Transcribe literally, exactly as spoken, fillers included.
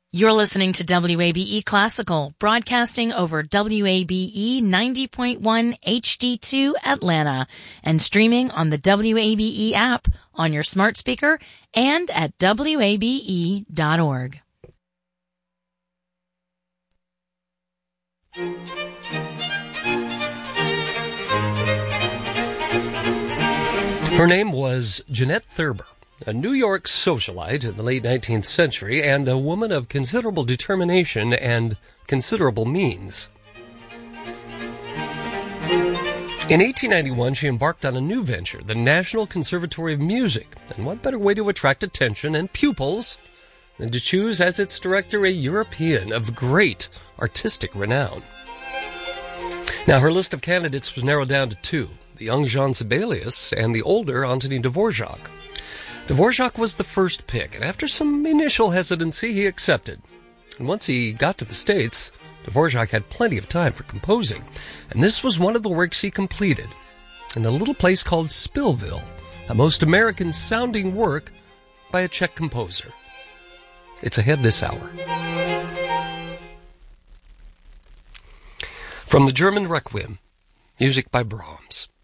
You're listening to W A B E Classical, broadcasting over W A B E ninety point one H D two Atlanta and streaming on the W A B E app on your smart speaker and at W A B E dot org. Her name was Jeanette Thurber, a New York socialite in the late nineteenth century and a woman of considerable determination and considerable means. In eighteen ninety-one, she embarked on a new venture, the National Conservatory of Music, and what better way to attract attention and pupils than to choose as its director a European of great artistic renown. Now, her list of candidates was narrowed down to two, the young Jean Sibelius and the older Antonin Dvorak. Dvorak was the first pick, and after some initial hesitancy, he accepted. And once he got to the States, Dvorak had plenty of time for composing, and this was one of the works he completed in a little place called Spillville, a most American-sounding work by a Czech composer. It's ahead this hour. From the German Requiem, music by Brahms.